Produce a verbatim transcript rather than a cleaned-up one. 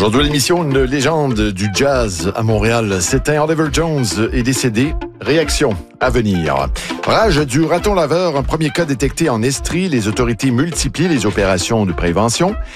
Aujourd'hui à l'émission, une légende du jazz à Montréal s'éteint. Oliver Jones est décédé. Réaction à venir. Rage du raton laveur, un premier cas détecté en Estrie. Les autorités multiplient les opérations de prévention.